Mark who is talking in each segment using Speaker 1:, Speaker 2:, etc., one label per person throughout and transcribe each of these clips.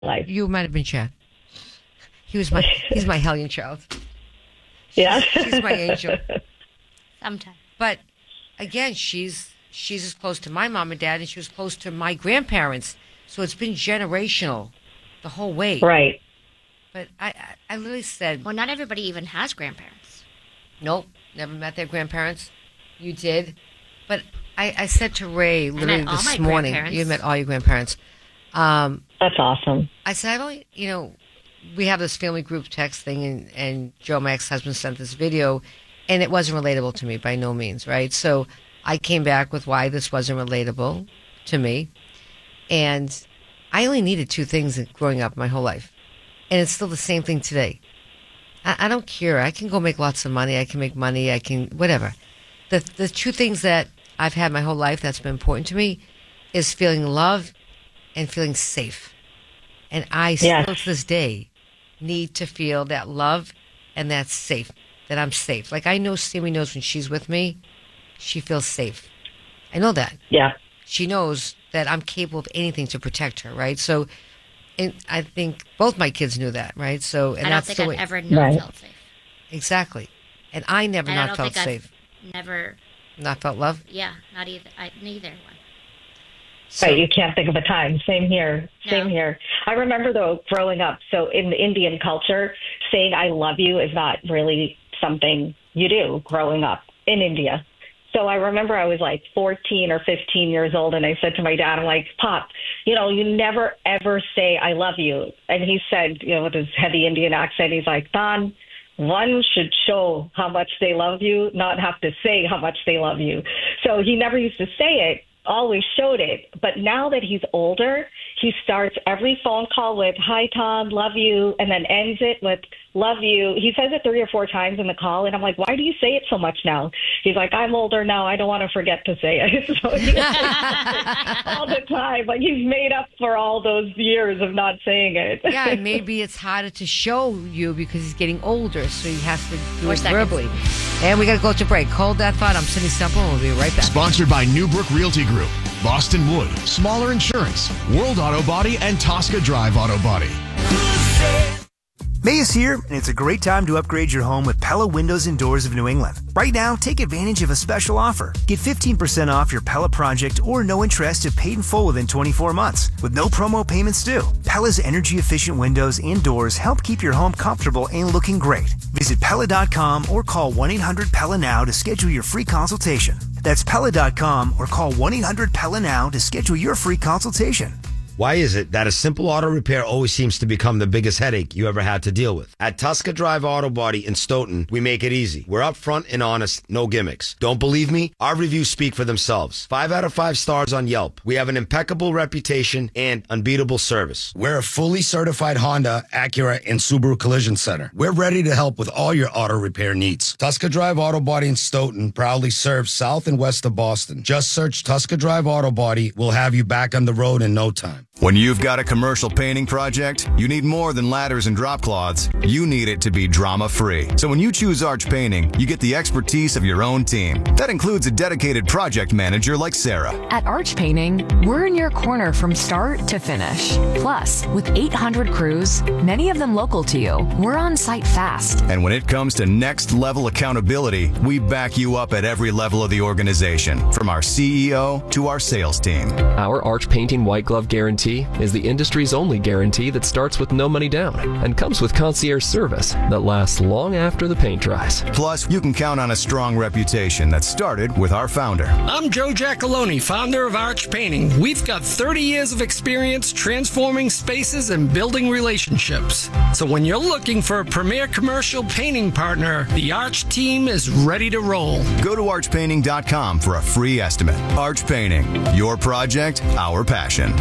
Speaker 1: life.
Speaker 2: You might have been Chad. He's my hellion child.
Speaker 1: Yeah.
Speaker 2: She's my angel.
Speaker 3: Sometimes.
Speaker 2: But again, she's as close to my mom and dad, and she was close to my grandparents. So it's been generational the whole way.
Speaker 1: Right.
Speaker 2: But I literally said,
Speaker 3: Well, not everybody even has grandparents.
Speaker 2: nope, never met their grandparents. You did. But I said to Ray literally
Speaker 3: all
Speaker 2: this
Speaker 3: my
Speaker 2: morning,
Speaker 3: grandparents.
Speaker 2: you met all your grandparents.
Speaker 1: That's awesome.
Speaker 2: I said, I've only, we have this family group text thing, and Joe, my ex-husband, sent this video, and it wasn't relatable to me by no means, right? So I came back with why this wasn't relatable to me. And I only needed two things growing up my whole life. And it's still the same thing today. I don't care. I can go make lots of money. I can make money. I can, whatever. The two things that I've had my whole life that's been important to me is feeling love and feeling safe. And I still to this day need to feel that love and that's safe, that I'm safe. Like I know Sammy knows when she's with me, she feels safe. I know that.
Speaker 1: Yeah.
Speaker 2: She knows that I'm capable of anything to protect her, right? So and I think both my kids knew that, right? So and
Speaker 3: I don't
Speaker 2: that's
Speaker 3: think
Speaker 2: the
Speaker 3: I've
Speaker 2: way.
Speaker 3: ever not felt safe.
Speaker 2: Exactly. And I never
Speaker 3: And I
Speaker 2: not
Speaker 3: don't
Speaker 2: felt
Speaker 3: think
Speaker 2: safe.
Speaker 3: I've never.
Speaker 2: Not felt love?
Speaker 3: Yeah, not either. Neither one.
Speaker 2: So,
Speaker 1: Right, you can't think of a time. Same here. Same
Speaker 3: No.
Speaker 1: here. I remember, though, growing up, so in the Indian culture, saying I love you is not really something you do growing up in India. So I remember I was like 14 or 15 years old, and I said to my dad, I'm like, Pop, you never, ever say I love you. And he said, with his heavy Indian accent, he's like, Don, one should show how much they love you, not have to say how much they love you. So he never used to say it, always showed it. But now that he's older, he starts every phone call with, hi, Tom, love you, and then ends it with, love you. He says it 3 or 4 times in the call, and I'm like, why do you say it so much now? He's like, I'm older now. I don't want to forget to say it. So he all the time. Like, he's made up for all those years of not saying it.
Speaker 2: yeah, and maybe it's harder to show you because he's getting older, so he has to do
Speaker 3: More
Speaker 2: it
Speaker 3: seconds.
Speaker 2: verbally. And we got to go to break. Hold that thought. I'm Cindy Semple, and we'll be right back.
Speaker 4: Sponsored by Newbrook Realty Group, Boston Wood, Smaller Insurance, World Auto Body, and Tosca Drive Auto Body.
Speaker 5: May is here, and it's a great time to upgrade your home with Pella Windows and Doors of New England. Right now, take advantage of a special offer. Get 15% off your Pella project or no interest if paid in full within 24 months, with no promo payments due. Pella's energy-efficient windows and doors help keep your home comfortable and looking great. Visit Pella.com or call 1-800-PELLA now to schedule your free consultation. That's Pella.com or call 1-800-PELLA now to schedule your free consultation.
Speaker 6: Why is it that a simple auto repair always seems to become the biggest headache you ever had to deal with? At Tosca Drive Auto Body in Stoughton, we make it easy. We're upfront and honest, no gimmicks. Don't believe me? Our reviews speak for themselves. 5 out of 5 stars on Yelp. We have an impeccable reputation and unbeatable service.
Speaker 7: We're a fully certified Honda, Acura, and Subaru Collision Center. We're ready to help with all your auto repair needs. Tosca Drive Auto Body in Stoughton proudly serves south and west of Boston. Just search Tosca Drive Auto Body. We'll have you back on the road in no time.
Speaker 8: When you've got a commercial painting project, you need more than ladders and drop cloths. You need it to be drama-free. So when you choose Arch Painting, you get the expertise of your own team. That includes a dedicated project manager like Sarah.
Speaker 9: At Arch Painting, we're in your corner from start to finish. Plus, with 800 crews, many of them local to you, we're on site fast.
Speaker 8: And when it comes to next-level accountability, we back you up at every level of the organization, from our CEO to our sales team.
Speaker 10: Our Arch Painting White Glove Guarantee is the industry's only guarantee that starts with no money down and comes with concierge service that lasts long after the paint dries.
Speaker 8: Plus, you can count on a strong reputation that started with our founder.
Speaker 11: I'm Joe Giacalone, founder of Arch Painting. We've got 30 years of experience transforming spaces and building relationships. So when you're looking for a premier commercial painting partner, the Arch team is ready to roll.
Speaker 8: Go to archpainting.com for a free estimate. Arch Painting, your project, our passion.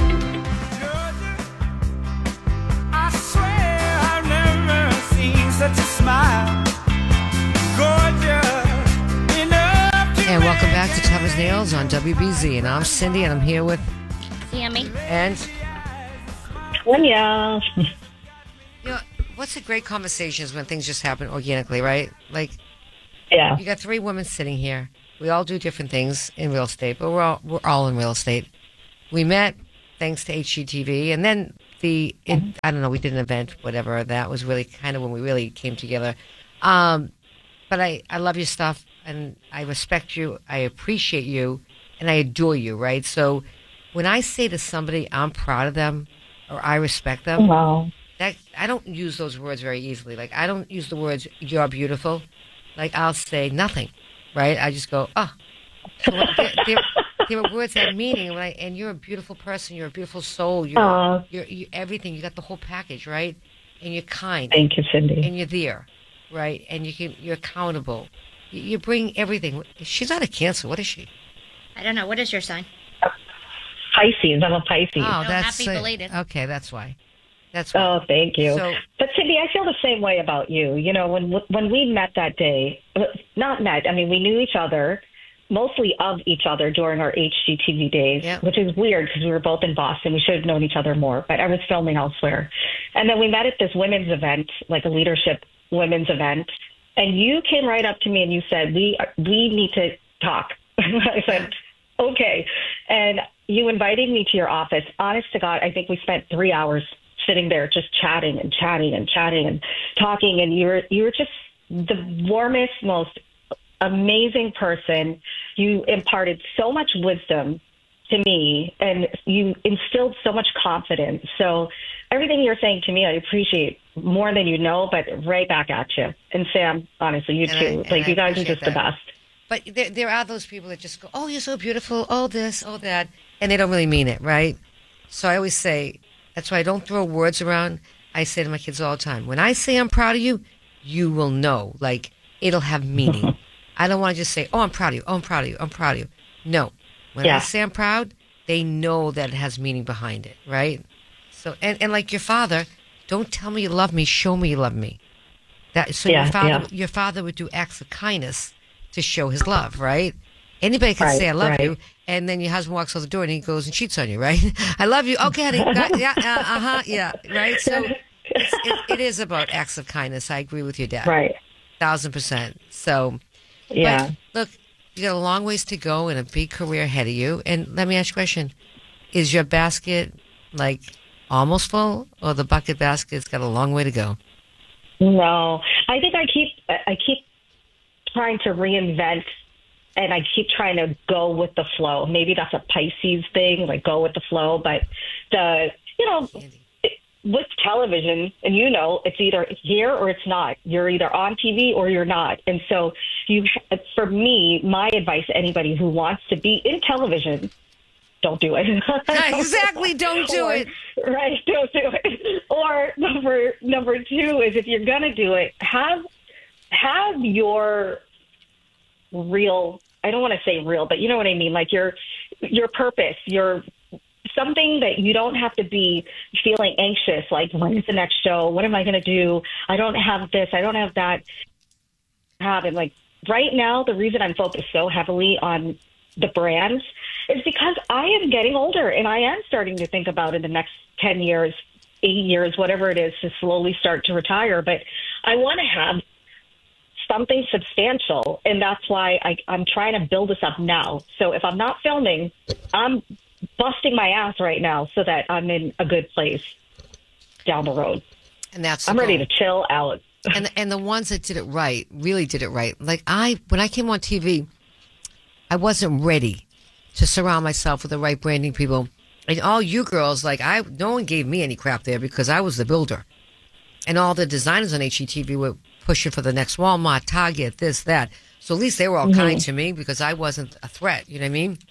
Speaker 12: Such a smile, gorgeous enough to
Speaker 2: And welcome back to Tough as Nails on WBZ. And I'm Cindy, and I'm here with
Speaker 3: Sammy.
Speaker 2: And
Speaker 1: Tonya.
Speaker 2: What's a great conversation is when things just happen organically, right? Like,
Speaker 1: yeah,
Speaker 2: you got 3 women sitting here. We all do different things in real estate, but we're all in real estate. We met thanks to HGTV, and then I don't know, we did an event, whatever. That was really kind of when we really came together. But I love your stuff, and I respect you, I appreciate you, and I adore you, right? So when I say to somebody, I'm proud of them, or I respect them, that I don't use those words very easily. Like, I don't use the words, you're beautiful. Like, I'll say nothing, right? I just go, oh. So there are words that have meaning, and you're a beautiful person, you're a beautiful soul, you're everything, you got the whole package, right? And you're kind.
Speaker 1: Thank you, Cindy.
Speaker 2: And you're there, right? And you're accountable. You bring everything. She's not a Cancer. What is she?
Speaker 3: I don't know. What is your sign?
Speaker 1: Pisces. I'm a Pisces.
Speaker 2: Oh, that's
Speaker 3: happy belated.
Speaker 2: Okay, that's why.
Speaker 1: Oh, thank you.
Speaker 2: So,
Speaker 1: but Cindy, I feel the same way about you. You know, when we met that day, not met. I mean, we knew each other, mostly of each other during our HGTV days, which is weird because we were both in Boston. We should have known each other more, but I was filming elsewhere. And then we met at this women's event, like a leadership women's event. And you came right up to me and you said, we need to talk. I said, okay. And you invited me to your office. Honest to God, I think we spent 3 hours sitting there just chatting and talking. And you were just the warmest, most amazing person. You imparted so much wisdom to me, and you instilled so much confidence. So everything you're saying to me, I appreciate more than you know, but right back at you. And Sam, honestly, you too. You guys are just the best.
Speaker 2: But there are those people that just go, oh, you're so beautiful, oh, this, oh, that, and they don't really mean it, right? So I always say, that's why I don't throw words around. I say to my kids all the time, when I say I'm proud of you, you will know. Like, it'll have meaning. I don't want to just say, oh, I'm proud of you, oh, I'm proud of you, I'm proud of you. No. When I say I'm proud, they know that it has meaning behind it, right? So, and like your father, don't tell me you love me, show me you love me. Your father would do acts of kindness to show his love, right? Anybody can say I love you, and then your husband walks out the door and he goes and cheats on you, right? I love you. Okay, honey. Yeah, right? So it is about acts of kindness. I agree with your dad.
Speaker 1: Right.
Speaker 2: 1,000%. So,
Speaker 1: yeah.
Speaker 2: But look, you got a long ways to go and a big career ahead of you. And let me ask you a question. Is your basket, like, almost full, or the bucket basket's got a long way to go?
Speaker 1: No. I think I keep trying to reinvent, and I keep trying to go with the flow. Maybe that's a Pisces thing, like go with the flow. But with television, and it's either here or it's not. You're either on TV or you're not. And so for me, my advice to anybody who wants to be in television, don't do it.
Speaker 2: Exactly, don't do it.
Speaker 1: Right, don't do it. Or number two is, if you're gonna do it, have your real, I don't want to say real, but you know what I mean, like your purpose, your something that you don't have to be feeling anxious, like, when is the next show? What am I going to do? I don't have this, I don't have that. And like right now, the reason I'm focused so heavily on the brands is because I am getting older, and I am starting to think about in the next 10 years, 8 years, whatever it is, to slowly start to retire. But I want to have something substantial, and that's why I'm trying to build this up now. So if I'm not filming, I'm busting my ass right now so that I'm in a good place down the road.
Speaker 2: And
Speaker 1: I'm ready to chill out.
Speaker 2: And the ones that did it right, really did it right. Like when I came on TV, I wasn't ready to surround myself with the right branding people. And all you girls, no one gave me any crap there because I was the builder. And all the designers on HGTV were pushing for the next Walmart, Target, this, that. So at least they were all kind to me because I wasn't a threat. You know what I mean?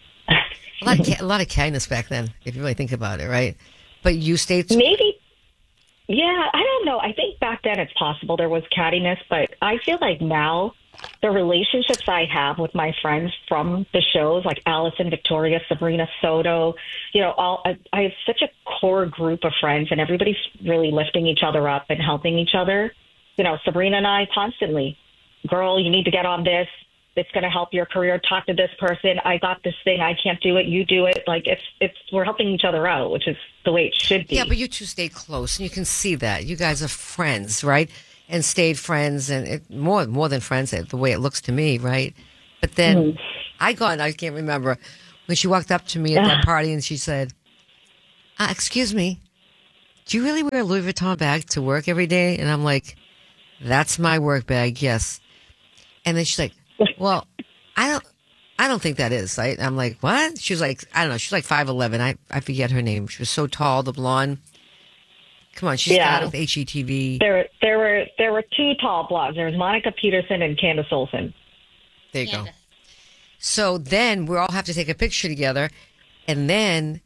Speaker 2: A lot of kindness back then, if you really think about it, right? But you stayed...
Speaker 1: Maybe. Yeah, I don't know. I think back then it's possible there was cattiness, but I feel like now the relationships I have with my friends from the shows, like Allison, Victoria, Sabrina Soto, I have such a core group of friends, and everybody's really lifting each other up and helping each other. Sabrina and I constantly, girl, you need to get on this. It's going to help your career. Talk to this person. I got this thing. I can't do it. You do it. Like we're helping each other out, which is the way it should be.
Speaker 2: Yeah, but you two stayed close, and you can see that. You guys are friends, right? And stayed friends, and more than friends, the way it looks to me, right? But then I can't remember, when she walked up to me at that party and she said, excuse me, do you really wear a Louis Vuitton bag to work every day? And I'm like, that's my work bag, yes. And then she's like, well, I don't think that is. I'm like, what? She was like, I don't know. She's like 5'11". I forget her name. She was so tall, the blonde. Come on, she's got with HGTV.
Speaker 1: There were two tall blondes. There was Monica Peterson and Candace Olsen.
Speaker 2: There you go. So then we all have to take a picture together, and then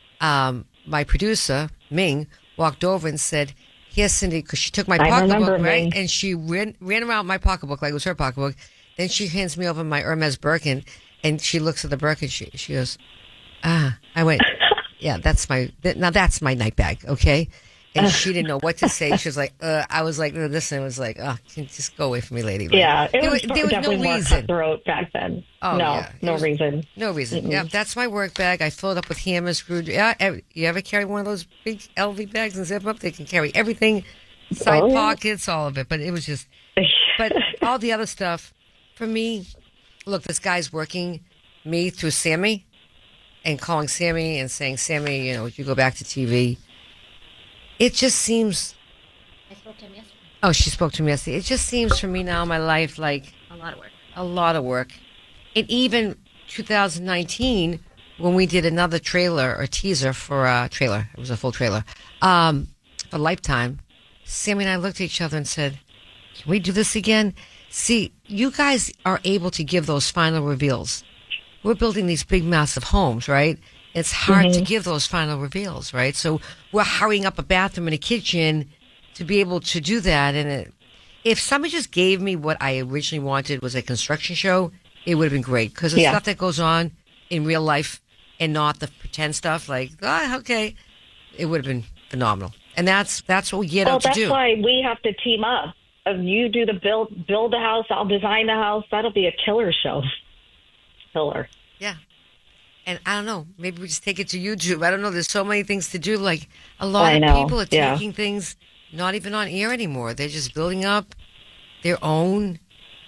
Speaker 2: my producer Ming walked over and said, "Here, Cindy," because she took my pocketbook, right?
Speaker 1: Ming.
Speaker 2: And she ran around my pocketbook like it was her pocketbook. Then she hands me over my Hermes Birkin, and she looks at the Birkin. She goes, "Ah." I went, "Yeah, that's my night bag, okay?" And she didn't know what to say. She was like, I was like, listen, it was like, can you just go away from me, lady. Like,
Speaker 1: yeah,
Speaker 2: there was
Speaker 1: definitely
Speaker 2: no
Speaker 1: more
Speaker 2: reason.
Speaker 1: cutthroat back then.
Speaker 2: Oh,
Speaker 1: no reason.
Speaker 2: No reason.
Speaker 1: Mm-mm.
Speaker 2: Yeah, that's my work bag. I fill it up with hammers, screwed. Yeah, you ever carry one of those big LV bags and zip up? They can carry everything, side pockets, all of it. But it was just, but all the other stuff, for me, look, this guy's working me through Sammy and calling Sammy and saying, Sammy, you go back to TV. It just seems.
Speaker 3: I spoke to him yesterday.
Speaker 2: Oh, she spoke to me yesterday. It just seems for me now in my life like
Speaker 3: A lot of work.
Speaker 2: a lot of work. And even 2019, when we did another trailer or teaser for a trailer, it was a full trailer, for Lifetime, Sammy and I looked at each other and said, can we do this again? See, you guys are able to give those final reveals. We're building these big, massive homes, right? It's hard to give those final reveals, right? So we're hurrying up a bathroom and a kitchen to be able to do that. And if somebody just gave me what I originally wanted was a construction show, it would have been great. Because the stuff that goes on in real life and not the pretend stuff, like, okay, it would have been phenomenal. And that's what we get out to do.
Speaker 1: That's why we have to team up. You do the build the house, I'll design the house. That'll be a killer show. Killer.
Speaker 2: Yeah. And I don't know, maybe we just take it to YouTube. I don't know. There's so many things to do. Like a lot of people are taking things not even on air anymore. They're just building up their own,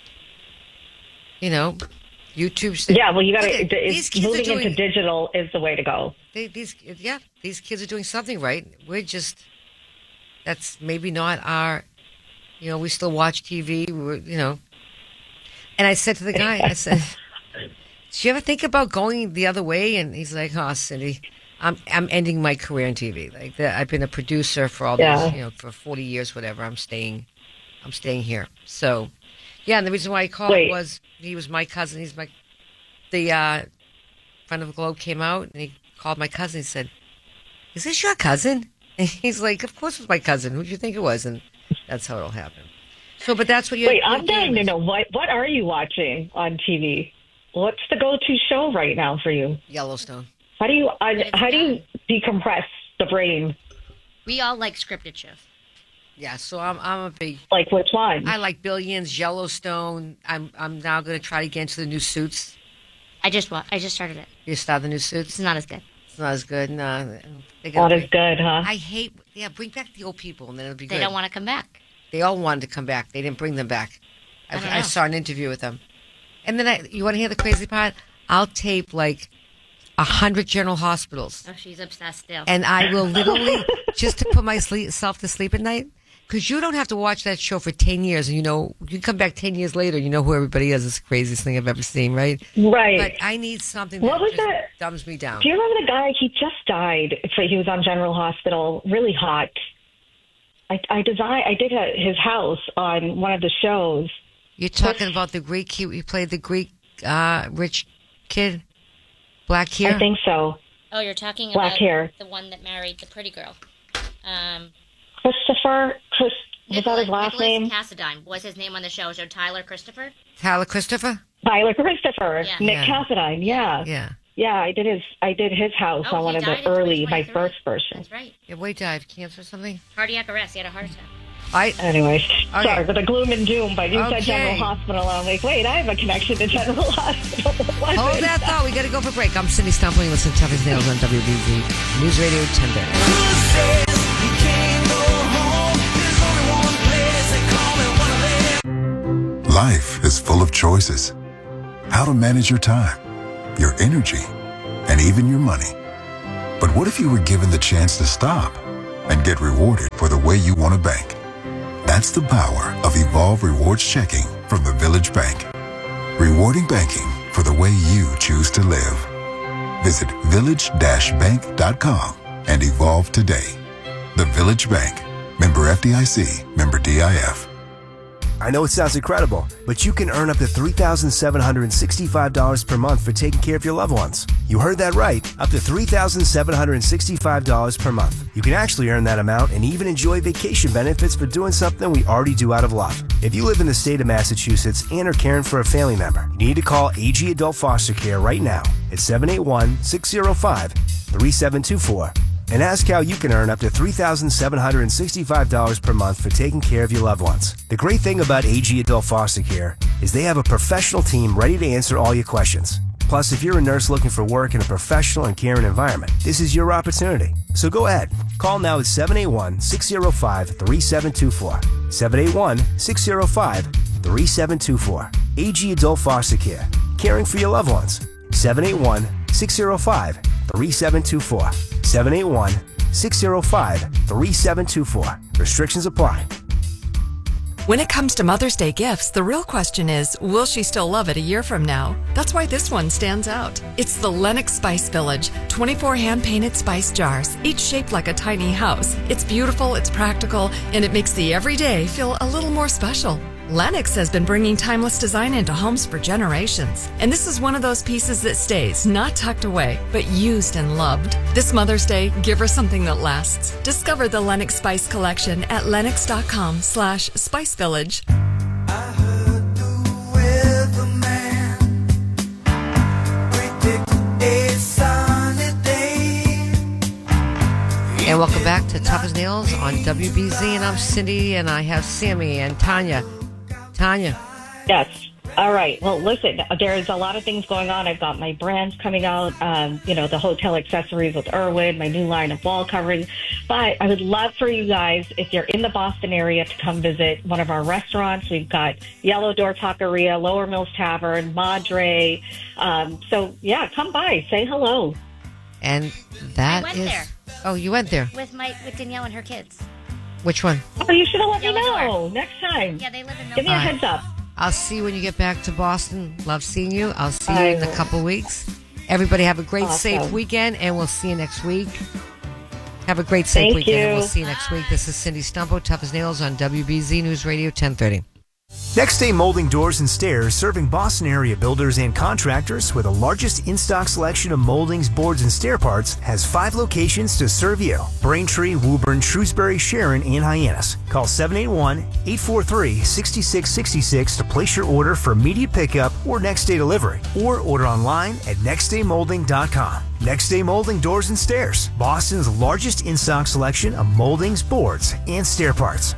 Speaker 2: YouTube.
Speaker 1: Yeah, well, you got to.
Speaker 2: These kids
Speaker 1: moving
Speaker 2: are doing,
Speaker 1: into digital is the way to go.
Speaker 2: These kids are doing something right. We're just, that's maybe not our, we still watch TV. And I said to the guy, I said, "Do you ever think about going the other way?" And he's like, "Oh, Cindy, I'm ending my career in TV. Like I've been a producer for all these, for 40 years, whatever. I'm staying here." So, yeah. And the reason why he called was he was my cousin. He's the Friend of the Globe came out and he called my cousin. He said, "Is this your cousin?" And he's like, "Of course it's my cousin. Who do you think it was?" And that's how it'll happen. So, but that's what you.
Speaker 1: Wait, I'm dying to know what are you watching on TV? What's the go-to show right now for you?
Speaker 2: Yellowstone.
Speaker 1: How do you decompress the brain?
Speaker 3: We all like scripted shows.
Speaker 2: Yeah, so I'm a big
Speaker 1: like which one?
Speaker 2: I like Billions, Yellowstone. I'm now going to try to get into the new Suits.
Speaker 3: I just started it.
Speaker 2: You started the new Suits?
Speaker 3: It's not as good.
Speaker 2: It's not as good. No,
Speaker 1: not as good, huh?
Speaker 2: I hate. Yeah, bring back the old people, and then it'll be good.
Speaker 3: They don't want to come back.
Speaker 2: They all wanted to come back. They didn't bring them back. I saw an interview with them. And then you want to hear the crazy part? I'll tape like 100 general hospitals.
Speaker 3: Oh, she's obsessed still.
Speaker 2: And I will literally, just to put myself to sleep at night, because you don't have to watch that show for 10 years. And you come back 10 years later, you know who everybody is. It's the craziest thing I've ever seen, right?
Speaker 1: Right.
Speaker 2: But I need something that dumbs me down.
Speaker 1: Do you remember the guy? He just died. He was on General Hospital, really hot. I did his house on one of the shows.
Speaker 2: You're talking about the Greek, he played the Greek rich kid, black hair?
Speaker 1: I think so.
Speaker 3: Oh, you're talking
Speaker 1: black
Speaker 3: about
Speaker 1: hair.
Speaker 3: The one that married the pretty girl.
Speaker 1: Was that his last name?
Speaker 3: Cassadine was his name on the show. So Tyler Christopher?
Speaker 2: Tyler Christopher?
Speaker 1: Tyler Christopher. Yeah. Nick Cassadine, yeah.
Speaker 2: Yeah.
Speaker 1: Yeah, I did his house on one of the my first version.
Speaker 3: That's right.
Speaker 2: Yeah, wait, died cancer or something?
Speaker 3: Cardiac arrest. He had a heart attack.
Speaker 1: Anyway,
Speaker 2: okay.
Speaker 1: Sorry for the gloom and doom, but you said General Hospital. I'm like, wait, I have a connection to General Hospital.
Speaker 2: Hold that thought. We got to go for a break. I'm Cindy Stumpley. Listen to Tough as Nails on WBZ News Radio 1030.
Speaker 13: Life is full of choices. How to manage your time, your energy, and even your money. But what if you were given the chance to stop? and get rewarded for the way you want to bank. That's the power of Evolve Rewards Checking from the Village Bank. Rewarding banking for the way you choose to live. Visit village-bank.com and evolve today. The Village Bank. Member FDIC. Member DIF.
Speaker 5: I know it sounds incredible, but you can earn up to $3,765 per month for taking care of your loved ones. You heard that right, up to $3,765 per month. You can actually earn that amount and even enjoy vacation benefits for doing something we already do out of love. If you live in the state of Massachusetts and are caring for a family member, you need to call AG Adult Foster Care right now at 781-605-3724. And ask how you can earn up to $3,765 per month for taking care of your loved ones. The great thing about AG Adult Foster Care is they have a professional team ready to answer all your questions. Plus, if you're a nurse looking for work in a professional and caring environment, this is your opportunity. So go ahead. Call now at 781-605-3724. 781-605-3724. AG Adult Foster Care. Caring for your loved ones. 781-605-3724. 781-605-3724. Restrictions apply.
Speaker 14: When it comes to Mother's Day gifts, the real question is, will she still love it a year from now? That's why this one stands out. It's the Lennox Spice Village, 24 hand-painted spice jars, each shaped like a tiny house. It's beautiful, it's practical, and it makes the everyday feel a little more special. Lennox has been bringing timeless design into homes for generations. And this is one of those pieces that stays, not tucked away, but used and loved. This Mother's Day, give her something that lasts. Discover the Lennox Spice Collection at lennox.com/spicevillage.
Speaker 2: And welcome back to Tough as Nails on WBZ. And I'm Cindy, and I have Sammy and Tanya. Tanya.
Speaker 1: Yes. All right. Well, listen, there's a lot of things going on. I've got my brands coming out, the hotel accessories with Irwin, my new line of wall covering. But I would love for you guys, if you're in the Boston area, to come visit one of our restaurants. We've got Yellow Door Taqueria, Lower Mills Tavern, Madre. So, yeah, come by. Say hello.
Speaker 2: And that
Speaker 3: I went there.
Speaker 2: Oh, you went there?
Speaker 3: With Danielle and her kids.
Speaker 2: Which one?
Speaker 1: Oh, you should have let me know next time.
Speaker 3: Yeah, they live in
Speaker 1: Give me a heads up.
Speaker 2: I'll see you when you get back to Boston. Love seeing you. I'll see you in a couple weeks. Everybody have a great, safe weekend, and we'll see you next week. Have a great, safe weekend, and we'll see you next week. This is Cindy Stumpo, Tough as Nails on WBZ News Radio 1030.
Speaker 5: Next Day Molding Doors and Stairs, serving Boston area builders and contractors with the largest in-stock selection of moldings, boards, and stair parts, has 5 locations to serve you. Braintree, Woburn, Shrewsbury, Sharon, and Hyannis. Call 781-843-6666 to place your order for immediate pickup or next day delivery. Or order online at nextdaymolding.com. Next Day Molding Doors and Stairs, Boston's largest in-stock selection of moldings, boards, and stair parts.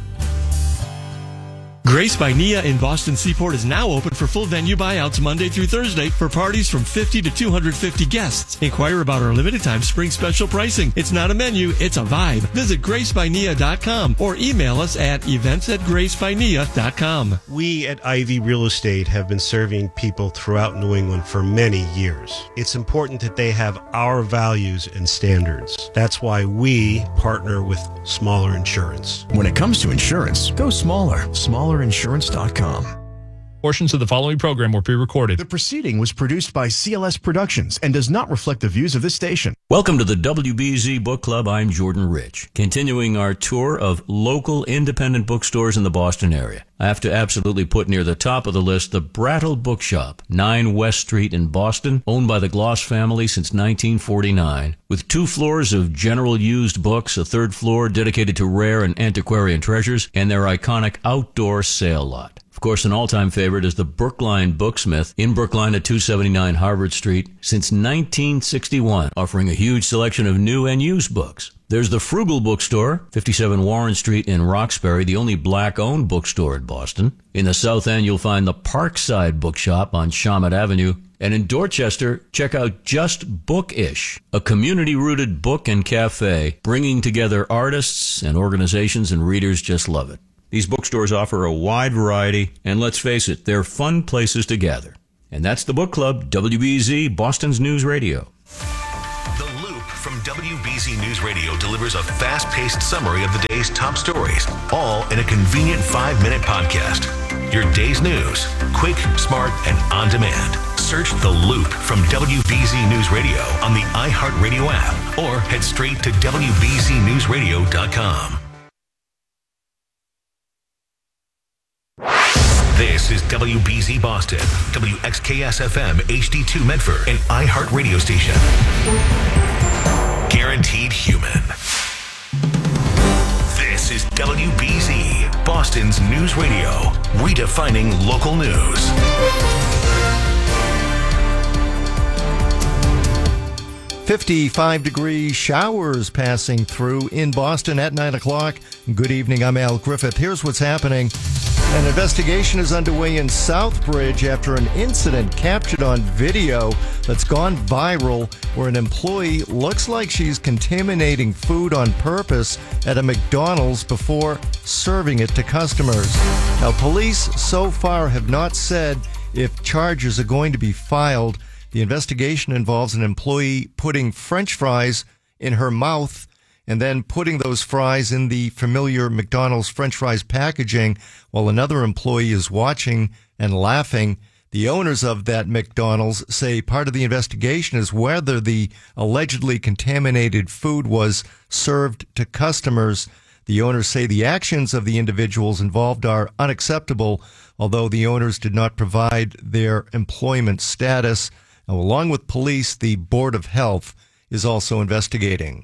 Speaker 15: Grace by Nia in Boston Seaport is now open for full venue buyouts Monday through Thursday for parties from 50 to 250 guests. Inquire about our limited time spring special pricing. It's not a menu, it's a vibe. Visit gracebynia.com or email us at events@gracebynia.com.
Speaker 16: We at Ivy Real Estate have been serving people throughout New England for many years. It's important that they have our values and standards. That's why we partner with Smaller Insurance.
Speaker 4: When it comes to insurance, go smaller. SmallerInsurance.com.
Speaker 17: Portions of the following program were pre-recorded.
Speaker 4: The proceeding was produced by CLS Productions and does not reflect the views of this station.
Speaker 18: Welcome to the WBZ Book Club. I'm Jordan Rich, continuing our tour of local independent bookstores in the Boston area. I have to absolutely put near the top of the list the Brattle Bookshop, 9 West Street in Boston, owned by the Gloss family since 1949. With 2 floors of general used books, a 3rd floor dedicated to rare and antiquarian treasures, and their iconic outdoor sale lot. Of course, an all-time favorite is the Brookline Booksmith in Brookline at 279 Harvard Street since 1961, offering a huge selection of new and used books. There's the Frugal Bookstore, 57 Warren Street in Roxbury, the only black-owned bookstore in Boston. In the South End, you'll find the Parkside Bookshop on Shawmut Avenue. And in Dorchester, check out Just Bookish, a community-rooted book and cafe, bringing together artists and organizations, and readers just love it. These bookstores offer a wide variety, and let's face it, they're fun places to gather. And that's the Book Club, WBZ, Boston's News Radio.
Speaker 4: The Loop
Speaker 19: from WBZ News Radio delivers a fast-paced summary of the day's top stories, all in a convenient 5-minute podcast. Your day's news, quick, smart, and on demand. Search The Loop from WBZ News Radio on the iHeartRadio app or head straight to WBZNewsRadio.com. This is WBZ Boston, WXKS-FM HD2 Medford, and iHeart Radio Station. Guaranteed Human. This is WBZ, Boston's news radio, redefining local news.
Speaker 20: 55-degree showers passing through in Boston at 9 o'clock. Good evening, I'm Al Griffith. Here's what's happening. An investigation is underway in Southbridge after an incident captured on video that's gone viral where an employee looks like she's contaminating food on purpose at a McDonald's before serving it to customers. Now, police so far have not said if charges are going to be filed. The investigation involves an employee putting French fries in her mouth and then putting those fries in the familiar McDonald's French fries packaging while another employee is watching and laughing. The owners of that McDonald's say part of the investigation is whether the allegedly contaminated food was served to customers. The owners say the actions of the individuals involved are unacceptable, although the owners did not provide their employment status. Now, along with police, the Board of Health is also investigating.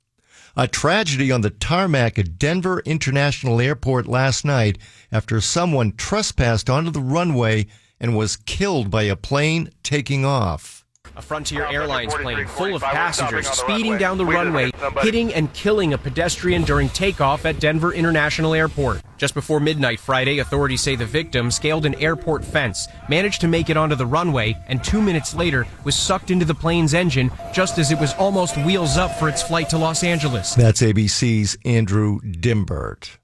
Speaker 20: A tragedy on the tarmac at Denver International Airport last night after someone trespassed onto the runway and was killed by a plane taking off.
Speaker 21: A Frontier Airlines plane full of passengers speeding down the runway, hitting and killing a pedestrian during takeoff at Denver International Airport. Just before midnight Friday, authorities say the victim scaled an airport fence, managed to make it onto the runway, and 2 minutes later was sucked into the plane's engine just as it was almost wheels up for its flight to Los Angeles.
Speaker 20: That's ABC's Andrew Dimbert.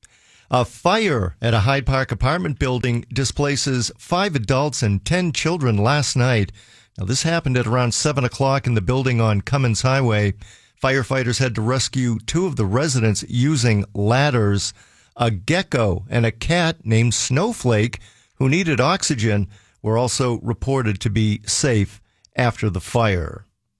Speaker 20: A fire at a Hyde Park apartment building displaces 5 adults and 10 children last night. Now, this happened at around 7 o'clock in the building on Cummins Highway. Firefighters had to rescue 2 of the residents using ladders. A gecko and a cat named Snowflake, who needed oxygen, were also reported to be safe after the fire.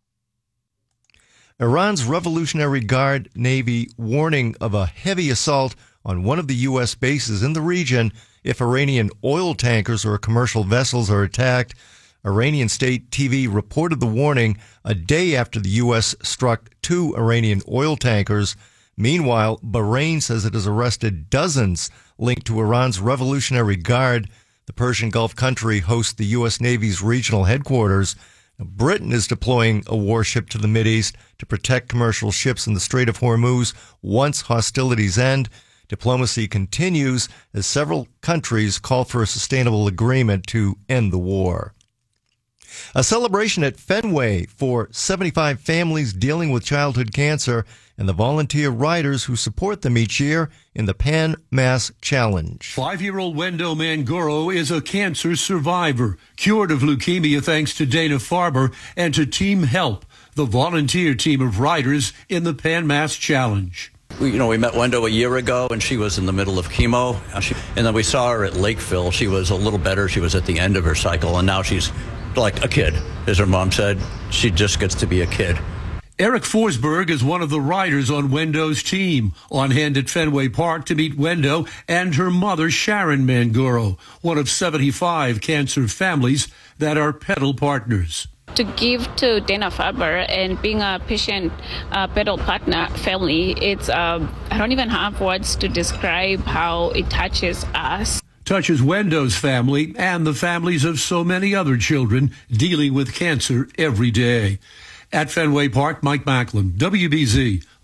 Speaker 20: Iran's Revolutionary Guard Navy warning of a heavy assault on one of the U.S. bases in the region if Iranian oil tankers or commercial vessels are attacked. Iranian state TV reported the warning a day after the U.S. struck 2 Iranian oil tankers. Meanwhile, Bahrain says it has arrested dozens linked to Iran's Revolutionary Guard. The Persian Gulf country hosts the U.S. Navy's regional headquarters. Britain is deploying a warship to the Mideast to protect commercial ships in the Strait of Hormuz once hostilities end. Diplomacy continues as several countries call for a sustainable agreement to end the war. A celebration at Fenway for 75 families dealing with childhood cancer and the volunteer riders who support them each year in the Pan Mass Challenge.
Speaker 22: 5-year-old Wendo Manguro is a cancer survivor, cured of leukemia thanks to Dana Farber and to Team Help, the volunteer team of riders in the Pan Mass Challenge.
Speaker 23: We met Wendo a year ago, and she was in the middle of chemo. And then we saw her at Lakeville. She was a little better. She was at the end of her cycle, and now she's like a kid. As her mom said, she just gets to be a kid.
Speaker 22: Eric Forsberg is one of the riders on Wendo's team, on hand at Fenway Park to meet Wendo and her mother, Sharon Manguro, one of 75 cancer families that are pedal partners.
Speaker 24: To give to Dana Farber and being a patient pedal partner family, it's I don't even have words to describe how it touches us.
Speaker 22: Touches Wendo's family and the families of so many other children dealing with cancer every day. At Fenway Park, Mike Macklin, WBZ,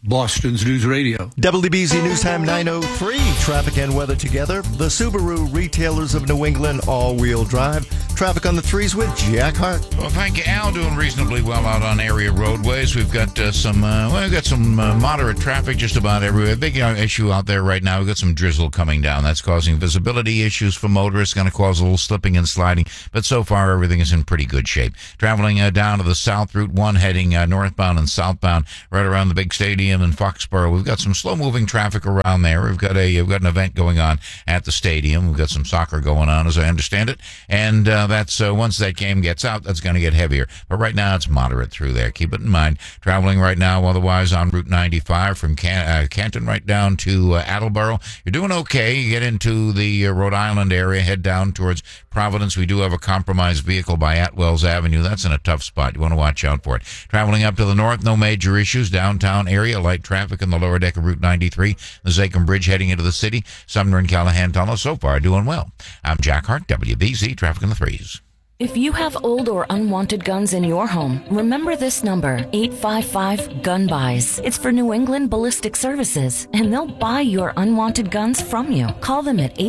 Speaker 22: Boston's News Radio.
Speaker 20: WBZ News Time 9:03. Traffic and weather together. The Subaru retailers of New England all-wheel drive. Traffic on the threes with Jack Hart.
Speaker 6: Well, thank you, Al. Doing reasonably well out on area roadways. We've got some moderate traffic just about everywhere. Big issue out there right now. We've got some drizzle coming down. That's causing visibility issues for motorists. Going to cause a little slipping and sliding. But so far, everything is in pretty good shape. Traveling down to the South Route 1, heading northbound and southbound, right around the big stadium in Foxborough. We've got some slow-moving traffic around there. We've got an event going on at the stadium. We've got some soccer going on, as I understand it, and that's once that game gets out, that's going to get heavier. But right now, it's moderate through there. Keep it in mind. Traveling right now, otherwise on Route 95 from Canton right down to Attleboro. You're doing okay. You get into the Rhode Island area, head down towards Providence. We do have a compromised vehicle by Atwells Avenue. That's in a tough spot. You want to watch out for it. Traveling up to the north, no major issues. Downtown area, light traffic in the lower deck of Route 93. The Zachem Bridge heading into the city. Sumner and Callahan Tunnel so far doing well. I'm Jack Hart, WBZ Traffic in the Threes.
Speaker 7: If you have old or unwanted guns in your home, remember this number, 855-GUN-BUYS. It's for New England Ballistic Services, and they'll buy your unwanted guns from you. Call them at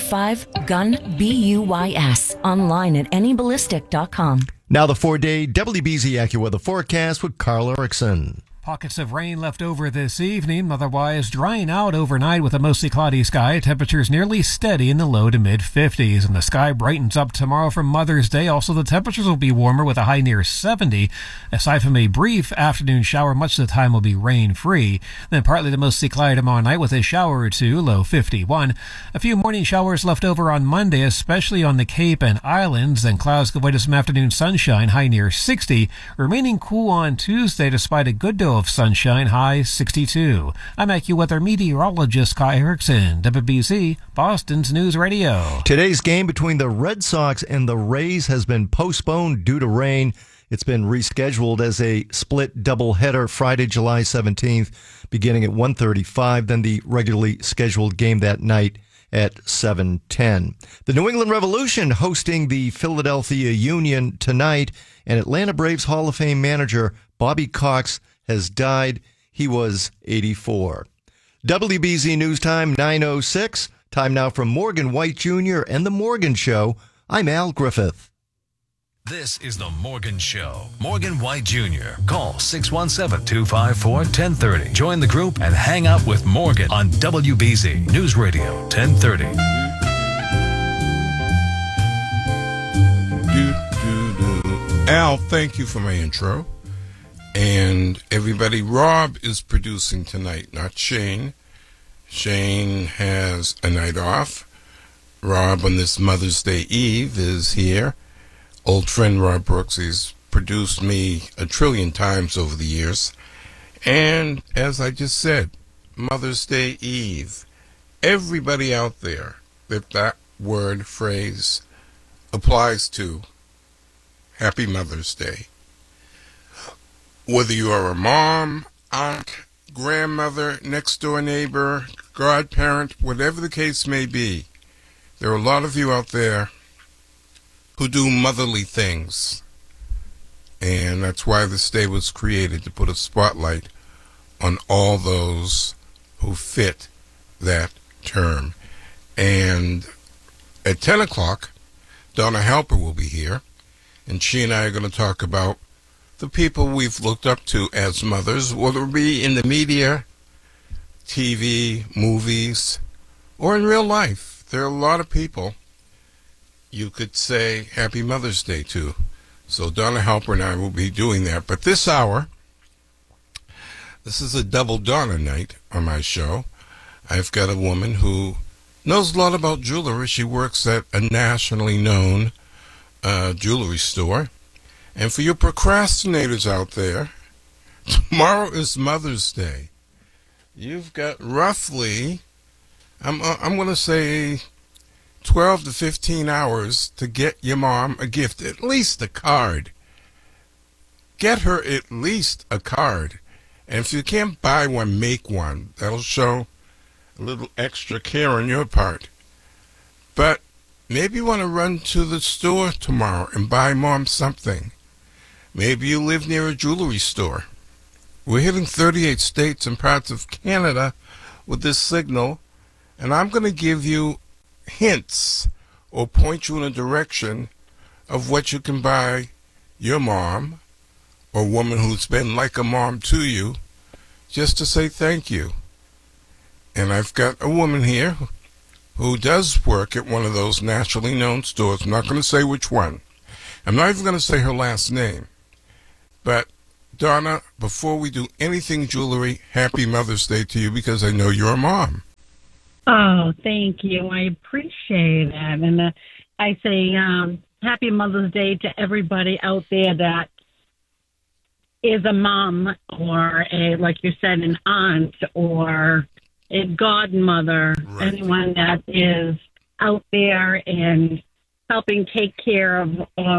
Speaker 7: 855-GUN-BUYS, online at anyballistic.com.
Speaker 20: Now the 4-day WBZ AccuWeather forecast with Carl Erickson.
Speaker 9: Pockets of rain left over this evening, otherwise drying out overnight with a mostly cloudy sky. Temperatures nearly steady in the low to mid-50s, and the sky brightens up tomorrow for Mother's Day. Also, the temperatures will be warmer with a high near 70. Aside from a brief afternoon shower, much of the time will be rain-free. Then partly to mostly cloudy tomorrow night with a shower or two, low 51. A few morning showers left over on Monday, especially on the Cape and Islands. Then clouds give way to some afternoon sunshine, high near 60. Remaining cool on Tuesday despite a good deal of sunshine, high 62. I'm AccuWeather meteorologist Kai Erickson, WBZ, Boston's News Radio.
Speaker 20: Today's game between the Red Sox and the Rays has been postponed due to rain. It's been rescheduled as a split doubleheader Friday, July 17th, beginning at 1:35, then the regularly scheduled game that night at 7:10. The New England Revolution hosting the Philadelphia Union tonight, and Atlanta Braves Hall of Fame manager Bobby Cox has died. He was 84. WBZ News Time 9:06. Time now for Morgan White Jr. and The Morgan Show. I'm Al Griffith.
Speaker 19: This is The Morgan Show. Morgan White Jr. Call 617-254-1030. Join the group and hang out with Morgan on WBZ News Radio 1030.
Speaker 10: Al, thank you for my intro. And everybody, Rob is producing tonight, not Shane. Shane has a night off. Rob, on this Mother's Day Eve, is here. Old friend Rob Brooks, he's produced me a trillion times over the years. And as I just said, Mother's Day Eve. Everybody out there that word, phrase applies to, Happy Mother's Day. Whether you are a mom, aunt, grandmother, next-door neighbor, godparent, whatever the case may be, there are a lot of you out there who do motherly things. And that's why this day was created, to put a spotlight on all those who fit that term. And at 10 o'clock, Donna Halper will be here, and she and I are going to talk about the people we've looked up to as mothers, whether it be in the media, TV, movies, or in real life. There are a lot of people you could say Happy Mother's Day to. So Donna Halper and I will be doing that. But this hour, this is a double Donna night on my show. I've got a woman who knows a lot about jewelry. She works at a nationally known jewelry store. And for you procrastinators out there, tomorrow is Mother's Day. You've got roughly, I'm going to say 12 to 15 hours to get your mom a gift, at least a card. Get her at least a card. And if you can't buy one, make one. That'll show a little extra care on your part. But maybe you want to run to the store tomorrow and buy Mom something. Maybe you live near a jewelry store. We're hitting 38 states and parts of Canada with this signal, and I'm going to give you hints or point you in a direction of what you can buy your mom or woman who's been like a mom to you, just to say thank you. And I've got a woman here who does work at one of those nationally known stores. I'm not going to say which one. I'm not even going to say her last name. But, Donna, before we do anything jewelry, happy Mother's Day to you, because I know you're a mom.
Speaker 8: Oh, thank you. I appreciate that. And I say happy Mother's Day to everybody out there that is a mom or, like you said, an aunt or a godmother, right. Anyone that is out there and helping take care of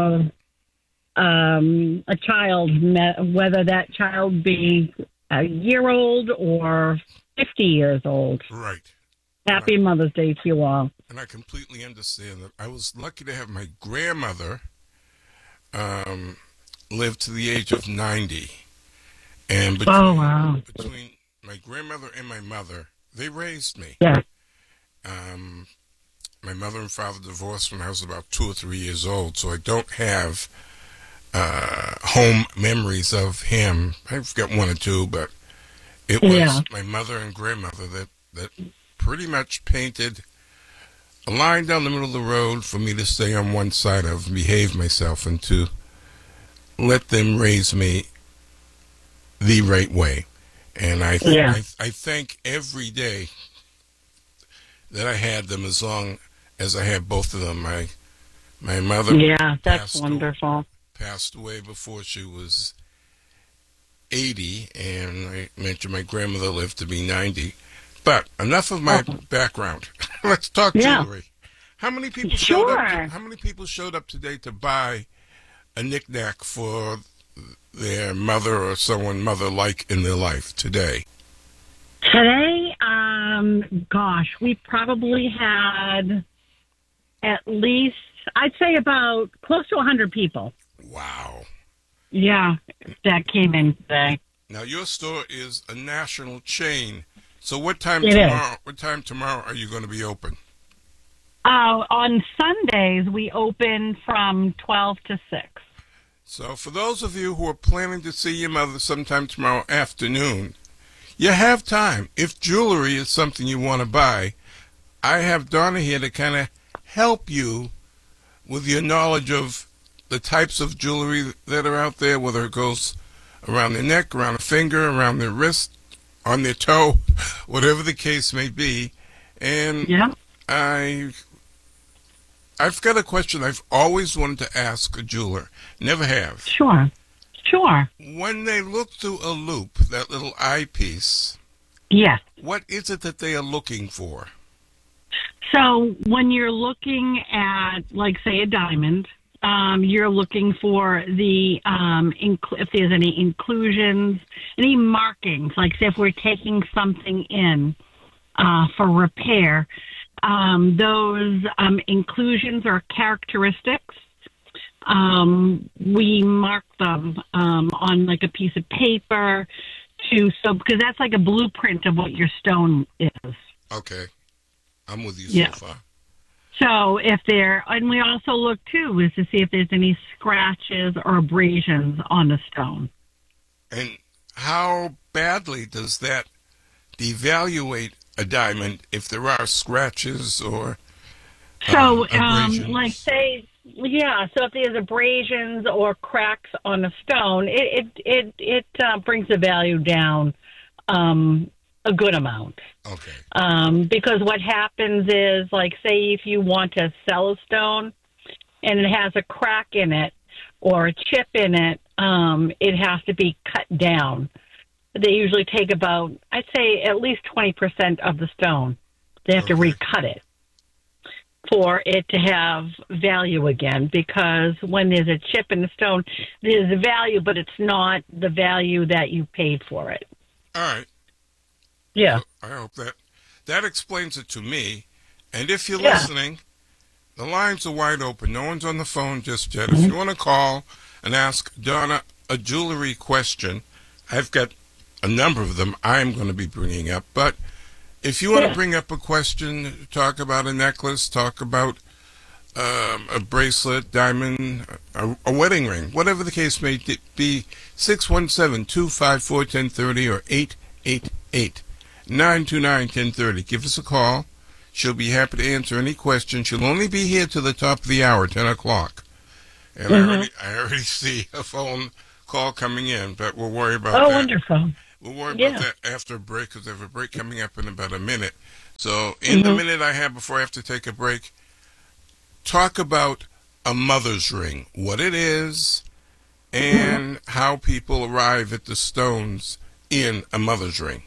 Speaker 8: a child, whether that child be a year old or 50 years old.
Speaker 10: Right.
Speaker 8: Happy Mother's Day to you all.
Speaker 10: And I completely understand that. I was lucky to have my grandmother live to the age of 90. And between my grandmother and my mother, they raised me.
Speaker 8: Yeah.
Speaker 10: My mother and father divorced when I was about 2 or 3 years old, so I don't have home memories of him. I've got 1 or 2, but it was my mother and grandmother that pretty much painted a line down the middle of the road for me to stay on one side of and behave myself and to let them raise me the right way. And I thank every day that I had them, as long as I had both of them. My mother
Speaker 8: that's wonderful.
Speaker 10: Passed away before she was 80, and I mentioned my grandmother lived to be 90. But enough of my background. Let's talk jewelry. How many people showed up? How many people showed up today to buy a knick-knack for their mother or someone mother-like in their life today?
Speaker 8: Today, we probably had at least, I'd say about close to 100 people.
Speaker 10: Wow.
Speaker 8: Yeah, that came in today.
Speaker 10: Now, your store is a national chain. So what time tomorrow? What time tomorrow are you going to be open?
Speaker 8: On Sundays, we open from 12 to 6.
Speaker 10: So for those of you who are planning to see your mother sometime tomorrow afternoon, you have time. If jewelry is something you want to buy, I have Donna here to kind of help you with your knowledge of the types of jewelry that are out there, whether it goes around their neck, around a finger, around their wrist, on their toe, whatever the case may be. And I've got a question I've always wanted to ask a jeweler. Never have.
Speaker 8: Sure.
Speaker 10: When they look through a loop, that little eyepiece, what is it that they are looking for?
Speaker 8: So when you're looking at, like, say, a diamond, you're looking for the if there's any inclusions, any markings. Like, say, if we're taking something in for repair, those inclusions or characteristics, we mark them on like a piece of paper because that's like a blueprint of what your stone is.
Speaker 10: Okay, I'm with you so far.
Speaker 8: So and we also look too, is to see if there's any scratches or abrasions on the stone.
Speaker 10: And how badly does that devaluate a diamond if there are scratches or abrasions?
Speaker 8: Like say, so if there's abrasions or cracks on a stone, it brings the value down a good amount.
Speaker 10: Okay.
Speaker 8: Because what happens is, like, say if you want to sell a stone and it has a crack in it or a chip in it, it has to be cut down. They usually take about, I'd say, at least 20% of the stone. They have to recut it for it to have value again, because when there's a chip in the stone, there's a value, but it's not the value that you paid for it.
Speaker 10: All right.
Speaker 8: Yeah.
Speaker 10: I hope that explains it to me. And if you're listening, the lines are wide open. No one's on the phone just yet. If you want to call and ask Donna a jewelry question, I've got a number of them I'm going to be bringing up. But if you want to bring up a question, talk about a necklace, talk about a bracelet, diamond, a wedding ring, whatever the case may be, 617-254-1030 or 888-929-1030. Give us a call. She'll be happy to answer any question. She'll only be here to the top of the hour, 10 o'clock. And I already see a phone call coming in, but we'll worry about that.
Speaker 8: Oh, wonderful.
Speaker 10: We'll worry about that after a break, because I have a break coming up in about a minute. So in the minute I have before I have to take a break, talk about a mother's ring, what it is, and how people arrive at the stones in a mother's ring.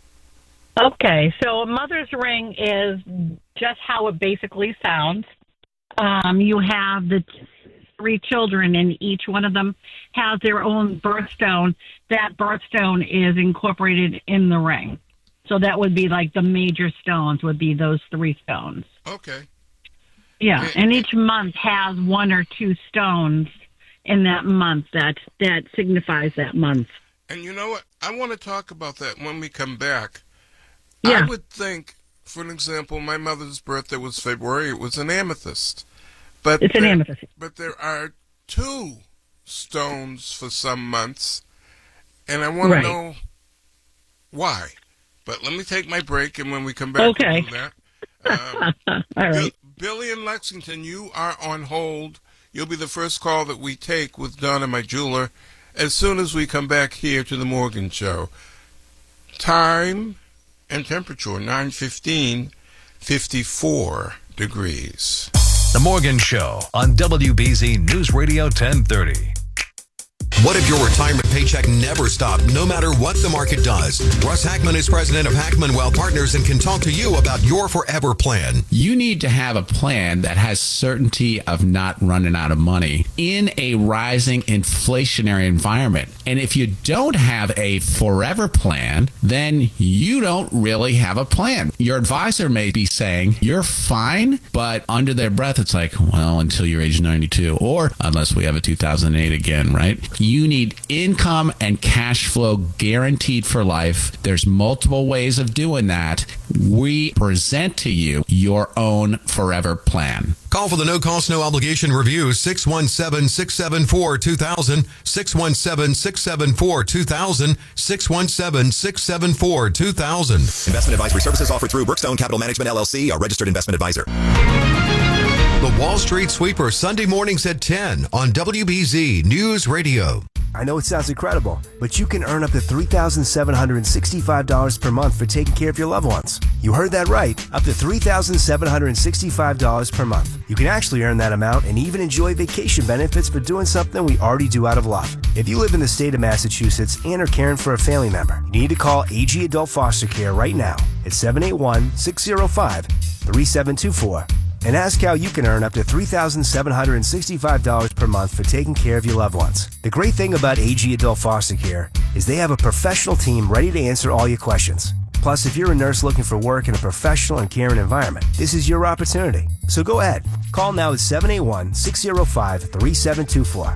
Speaker 8: Okay, so a mother's ring is just how it basically sounds. You have the 3 children, and each one of them has their own birthstone. That birthstone is incorporated in the ring. So that would be like the major stones would be those 3 stones.
Speaker 10: Okay.
Speaker 8: Yeah, and each month has 1 or 2 stones in that month that signifies that month.
Speaker 10: And you know what? I want to talk about that when we come back.
Speaker 8: Yeah.
Speaker 10: I would think, for an example, my mother's birthday was February. It was an amethyst. But
Speaker 8: it's an amethyst.
Speaker 10: But there are 2 stones for some months, and I want to know why. But let me take my break, and when we come back, we'll do that.
Speaker 8: All right.
Speaker 10: Billy in Lexington, you are on hold. You'll be the first call that we take with Donna, my jeweler, as soon as we come back here to the Morgan Show. Time and temperature, 9:15, 54 degrees.
Speaker 19: The Morgan Show on WBZ News Radio 1030.
Speaker 11: What if your retirement paycheck never stopped, no matter what the market does? Russ Hackman is president of Hackman Wealth Partners and can talk to you about your forever plan.
Speaker 12: You need to have a plan that has certainty of not running out of money in a rising inflationary environment. And if you don't have a forever plan, then you don't really have a plan. Your advisor may be saying, you're fine, but under their breath, it's like, well, until you're age 92, or unless we have a 2008 again, right? You need income and cash flow guaranteed for life. There's multiple ways of doing that. We present to you your own forever plan.
Speaker 11: Call for the no-cost, no-obligation review, 617-674-2000, 617-674-2000, 617-674-2000.
Speaker 13: Investment advisory services offered through Brookstone Capital Management, LLC, a registered investment advisor.
Speaker 11: The Wall Street Sweeper, Sunday mornings at 10 on WBZ News Radio.
Speaker 5: I know it sounds incredible, but you can earn up to $3,765 per month for taking care of your loved ones. You heard that right, up to $3,765 per month. You can actually earn that amount and even enjoy vacation benefits for doing something we already do out of love. If you live in the state of Massachusetts and are caring for a family member, you need to call AG Adult Foster Care right now at 781-605-3724. and ask how you can earn up to $3,765 per month for taking care of your loved ones. The great thing about AG Adult Foster Care is they have a professional team ready to answer all your questions. Plus, if you're a nurse looking for work in a professional and caring environment, this is your opportunity. So go ahead. Call now at 781-605-3724.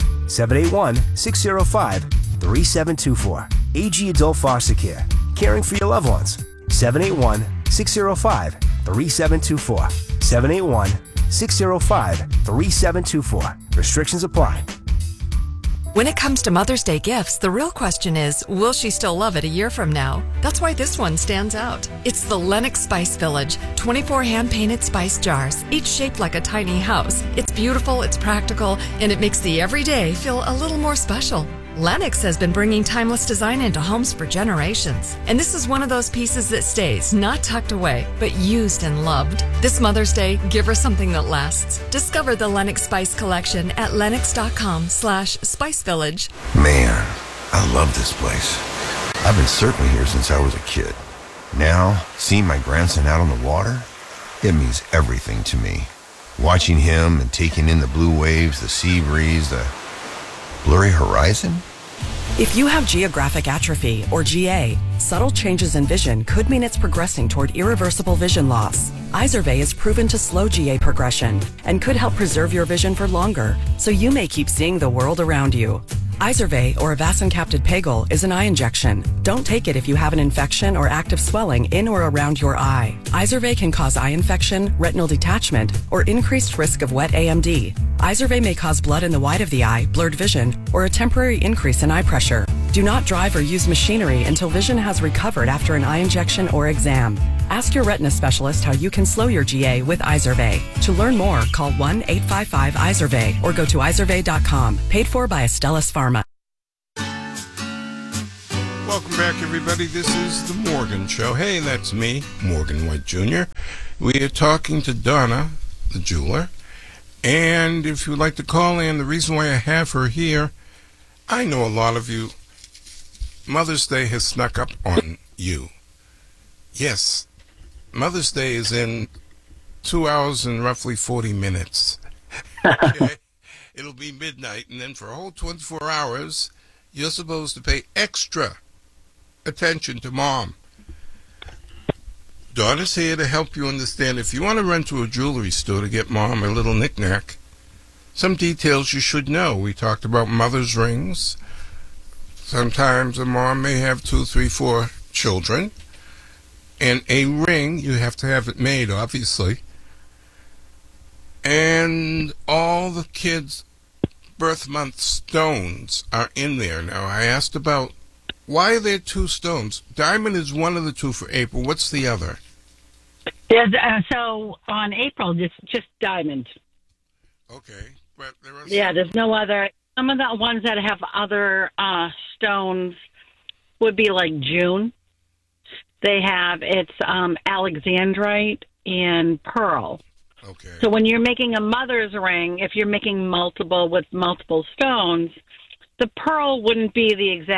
Speaker 5: 781-605-3724. AG Adult Foster Care. Caring for your loved ones. 781-605-3724. 781-605-3724. Restrictions apply.
Speaker 14: When it comes to Mother's Day gifts, the real question is, will she still love it a year from now? That's why this one stands out. It's the Lennox Spice Village, 24 hand-painted spice jars, each shaped like a tiny house. It's beautiful, it's practical, and it makes the everyday feel a little more special. Lennox has been bringing timeless design into homes for generations. And this is one of those pieces that stays, not tucked away, but used and loved. This Mother's Day, give her something that lasts. Discover the Lennox Spice Collection at lennox.com/spicevillage.
Speaker 25: Man, I love this place. I've been surfing here since I was a kid. Now, seeing my grandson out on the water, it means everything to me. Watching him and taking in the blue waves, the sea breeze, the blurry horizon?
Speaker 26: If you have geographic atrophy, or GA, subtle changes in vision could mean it's progressing toward irreversible vision loss. Izervay is proven to slow GA progression and could help preserve your vision for longer, so you may keep seeing the world around you. Izervay, or avacincaptad pegol, is an eye injection. Don't take it if you have an infection or active swelling in or around your eye. Izervay can cause eye infection, retinal detachment, or increased risk of wet AMD. Izervay may cause blood in the white of the eye, blurred vision, or a temporary increase in eye pressure. Do not drive or use machinery until vision has recovered after an eye injection or exam. Ask your retina specialist how you can slow your GA with Izervay. To learn more, call 1-855-IZERVAY or go to izervay.com. Paid for by Astellas Pharma.
Speaker 10: Welcome back, everybody. This is The Morgan Show. Hey, that's me, Morgan White Jr. We are talking to Donna, the jeweler. And if you would like to call in, the reason why I have her here, I know a lot of you, Mother's Day has snuck up on you. Yes, Mother's Day is in 2 hours and roughly 40 minutes. Okay? It'll be midnight, and then for a whole 24 hours, you're supposed to pay extra attention to Mom. Donna's here to help you understand. If you want to run to a jewelry store to get Mom a little knick-knack, some details you should know. We talked about mother's rings. Sometimes a mom may have 2, 3, 4 children. And a ring, you have to have it made, obviously. And all the kids' birth month stones are in there. Now, I asked about, why are there 2 stones? Diamond is one of the 2 for April. What's the other?
Speaker 8: So on April, just diamond.
Speaker 10: Okay. But there are
Speaker 8: there's no other. Some of the ones that have other stones would be like June. They have, it's alexandrite and pearl.
Speaker 10: Okay.
Speaker 8: So when you're making a mother's ring, if you're making multiple stones, the pearl wouldn't be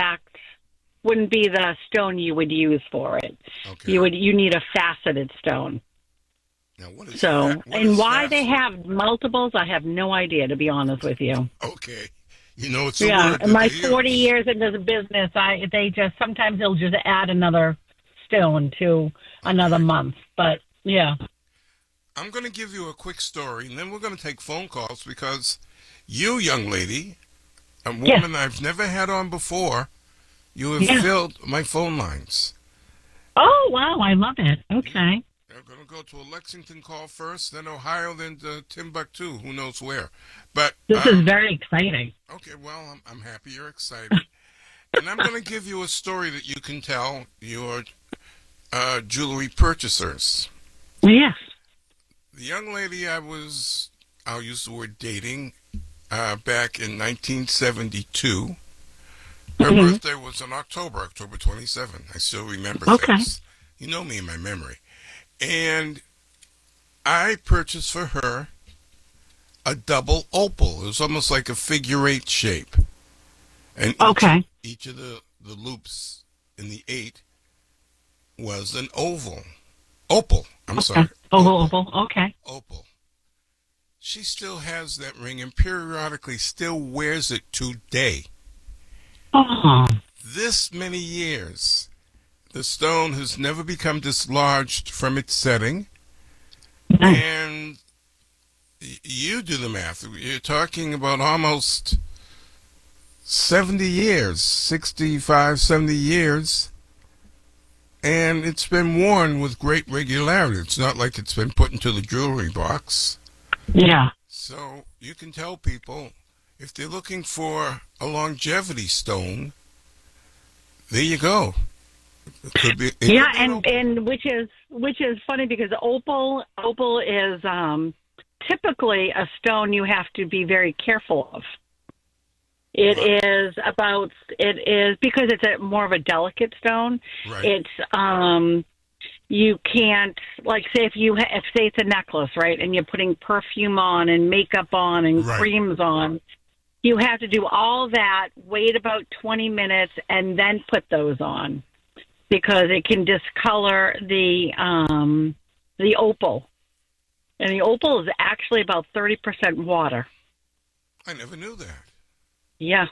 Speaker 8: the stone you would use for it.
Speaker 10: Okay.
Speaker 8: You need a faceted stone.
Speaker 10: Now, what is
Speaker 8: why they have multiples, I have no idea, to be honest with you.
Speaker 10: Okay. You know, it's a word
Speaker 8: in my 40 years into the business, sometimes they'll just add another stone to another month. But yeah,
Speaker 10: I'm going to give you a quick story, and then we're going to take phone calls because you, young lady, a woman I've never had on before, you have filled my phone lines.
Speaker 8: Oh wow, I love it. Okay.
Speaker 10: I'm going to go to a Lexington call first, then Ohio, then to Timbuktu. Who knows where? But
Speaker 8: this is very exciting.
Speaker 10: Okay, well, I'm happy you're excited. And I'm going to give you a story that you can tell your jewelry purchasers.
Speaker 8: Yes.
Speaker 10: The young lady I'll use the word dating, back in 1972. Her birthday was in October 27th. I still remember things. You know me and my memory. And I purchased for her a double opal. It was almost like a figure-8 shape. And each of the loops in the 8 was an oval. Opal, I'm sorry.
Speaker 8: Opal, okay.
Speaker 10: Opal. She still has that ring and periodically still wears it today.
Speaker 8: Oh.
Speaker 10: This many years, the stone has never become dislodged from its setting. And you do the math. You're talking about almost 70 years, 65, 70 years. And it's been worn with great regularity. It's not like it's been put into the jewelry box.
Speaker 8: Yeah.
Speaker 10: So you can tell people, if they're looking for a longevity stone, there you go. It could be,
Speaker 8: and which is funny because opal is typically a stone you have to be very careful of. It is because it's more of a delicate stone.
Speaker 10: Right.
Speaker 8: It's you can't, like, say if it's a necklace, right, and you're putting perfume on and makeup on and creams on, you have to do all that, wait about 20 minutes, and then put those on because it can discolor the opal. And the opal is actually about 30% water.
Speaker 10: I never knew that.
Speaker 8: Yeah.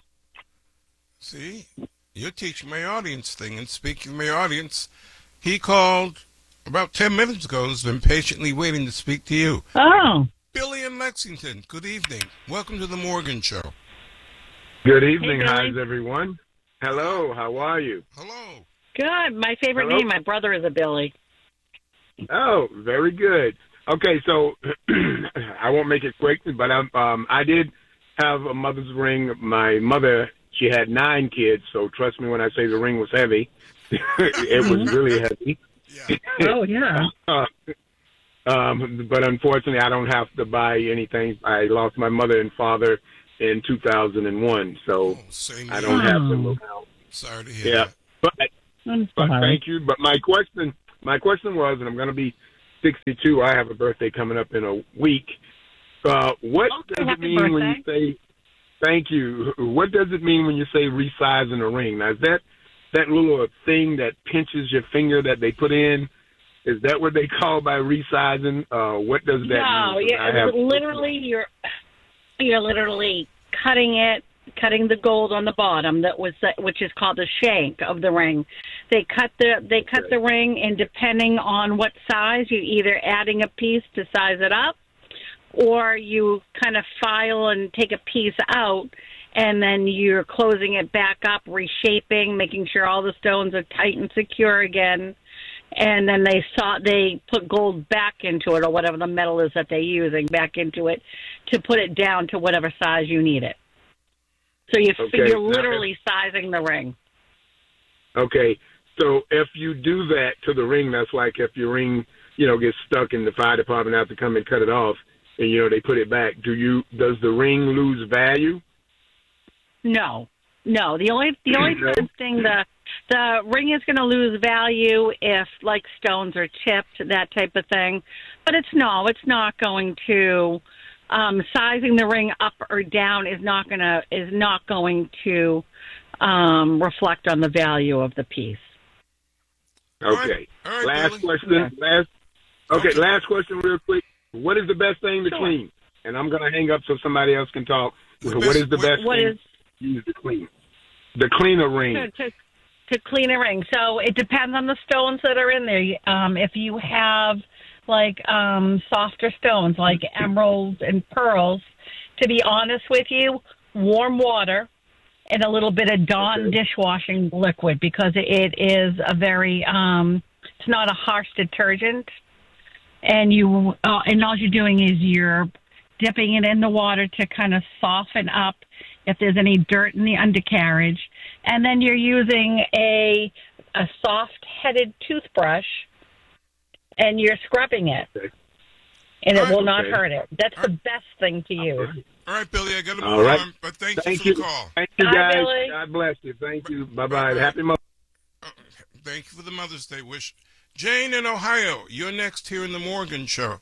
Speaker 10: See, you're teaching my audience thing. And speaking of my audience, he called about 10 minutes ago and has been patiently waiting to speak to you.
Speaker 8: Oh.
Speaker 10: Billy in Lexington, good evening. Welcome to the Morgan Show.
Speaker 1: Good evening.
Speaker 8: Hey, Billy.
Speaker 1: How's everyone? Hello. How are you?
Speaker 10: Hello.
Speaker 8: Good. My favorite
Speaker 1: Hello?
Speaker 8: name. My brother is a Billy.
Speaker 1: Oh, very good. Okay, so I won't make it quick, but I did have a mother's ring. My mother, she had 9 kids, so trust me when I say the ring was heavy. It was really heavy.
Speaker 8: Oh, yeah.
Speaker 1: But unfortunately, I don't have to buy anything. I lost my mother and father in 2001, so I don't have to look out.
Speaker 10: Sorry to hear that.
Speaker 1: But thank you. But my question was, and I'm going to be 62. I have a birthday coming up in a week. What does it mean when you say? Thank you. What does it mean when you say resizing a ring? Now, is that little thing that pinches your finger that they put in? Is that what they call by resizing? What does that mean?
Speaker 8: No, literally, you're literally cutting the gold on the bottom which is called the shank of the ring. They cut the ring, and depending on what size, you're either adding a piece to size it up, or you kind of file and take a piece out, and then you're closing it back up, reshaping, making sure all the stones are tight and secure again. And then they put gold back into it, or whatever the metal is that they're using, back into it to put it down to whatever size you need it. So you're literally sizing the ring.
Speaker 1: Okay, so if you do that to the ring, that's like if your ring, gets stuck and the fire department have to come and cut it off, and they put it back. Does the ring lose value?
Speaker 8: No. The only thing the ring is going to lose value if like stones are chipped, that type of thing. But it's not going to. Sizing the ring up or down is not going to reflect on the value of the piece.
Speaker 1: Okay.
Speaker 10: All right,
Speaker 1: last
Speaker 10: Billy.
Speaker 1: question. Last question, real quick. What is the best thing to clean? And I'm going to hang up so somebody else can talk. What is the best thing to use to clean? The cleaner ring.
Speaker 8: To clean a ring. So it depends on the stones that are in there. If you have softer stones like emeralds and pearls, to be honest with you, warm water and a little bit of Dawn dishwashing liquid, because it is a very it's not a harsh detergent, and all you're doing is you're dipping it in the water to kind of soften up if there's any dirt in the undercarriage, and then you're using a soft-headed toothbrush, and you're scrubbing it, and it will not hurt it. That's the best thing to use.
Speaker 10: All right, Billy, I got to move on, but thank you for the call.
Speaker 1: Thank you, guys.
Speaker 8: Billy.
Speaker 1: God bless you. Thank you. Bye-bye. Happy Mother's Day.
Speaker 10: Thank you for the Mother's Day wish. Jane in Ohio, you're next here in the Morgan Show.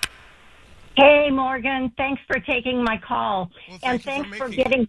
Speaker 2: Hey, Morgan. Thanks for taking my call. And thanks for getting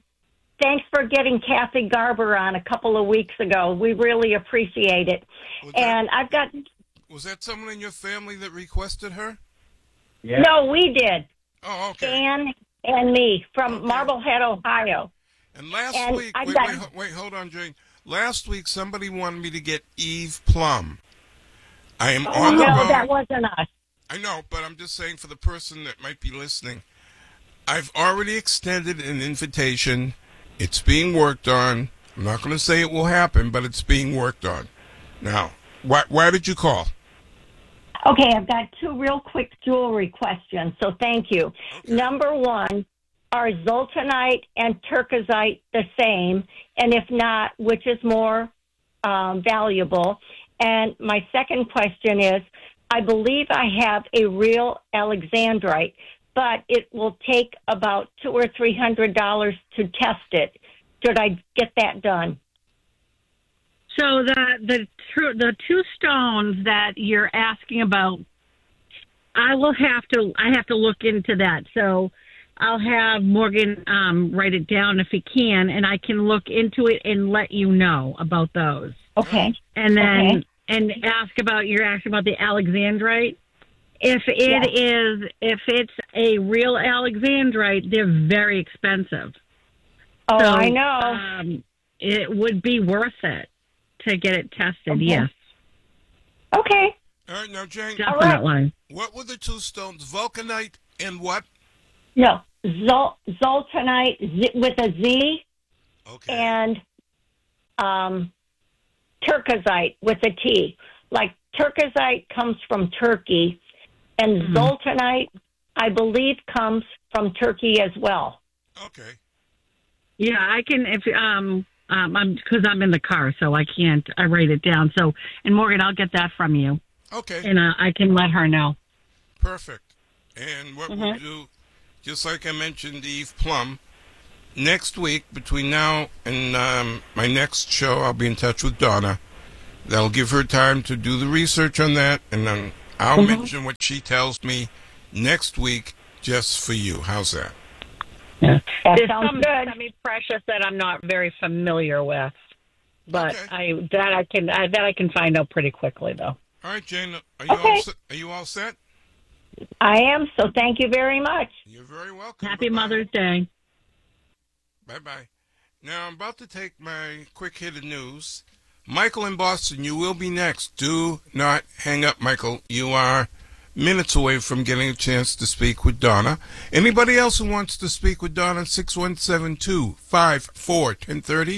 Speaker 2: Kathy Garber on a couple of weeks ago. We really appreciate it.
Speaker 10: Was that someone in your family that requested her?
Speaker 2: Yeah. No, we did.
Speaker 10: Oh, okay.
Speaker 2: Dan and me from Marblehead, Ohio.
Speaker 10: And last week, wait, hold on, Jane. Last week, somebody wanted me to get Eve Plum. I am on the road.
Speaker 2: No, that wasn't us.
Speaker 10: I know, but I'm just saying for the person that might be listening, I've already extended an invitation. It's being worked on. I'm not going to say it will happen, but it's being worked on. Now, why did you call?
Speaker 2: Okay, I've got 2 real quick jewelry questions, so thank you. Okay. Number 1, are zoltanite and turquoisite the same? And if not, which is more valuable? And my second question is, I believe I have a real alexandrite, but it will take about $200 or $300 to test it. Should I get that done?
Speaker 8: So the 2 stones that you're asking about, I have to look into that. So I'll have Morgan write it down if he can, and I can look into it and let you know about those.
Speaker 2: Okay.
Speaker 8: And then you're asking about the alexandrite. If it's a real alexandrite, they're very expensive.
Speaker 2: Oh, so, I know.
Speaker 8: It would be worth it to get it tested.
Speaker 2: Okay.
Speaker 8: Yes.
Speaker 2: Okay.
Speaker 10: All right, now Jane.
Speaker 8: Definitely.
Speaker 10: What were the 2 stones? Vulcanite and what?
Speaker 2: No, Zoltanite with a Z, and Turkazite with a T. Like Turkazite comes from Turkey, and Zoltanite, I believe, comes from Turkey as well.
Speaker 10: Okay.
Speaker 8: Yeah, I can. If because I'm in the car, so I can't. I write it down. So, and Morgan, I'll get that from you.
Speaker 10: Okay.
Speaker 8: And I can let her know.
Speaker 10: Perfect. And what we'll do, just like I mentioned, Eve Plum, next week, between now and my next show, I'll be in touch with Donna. That'll give her time to do the research on that, and then I'll mention what she tells me next week just for you. How's that?
Speaker 8: Yeah. There's
Speaker 2: sounds
Speaker 8: some
Speaker 2: good.
Speaker 8: semi-precious that I'm not very familiar with, but I can find out pretty quickly, though.
Speaker 10: All right, Jane, are you all set?
Speaker 2: I am, so thank you very much.
Speaker 10: You're very welcome.
Speaker 8: Happy Mother's Day.
Speaker 10: Bye-bye. Now, I'm about to take my quick hit of news. Michael in Boston, you will be next. Do not hang up, Michael. You are minutes away from getting a chance to speak with Donna. Anybody else who wants to speak with Donna, 617-254-1030,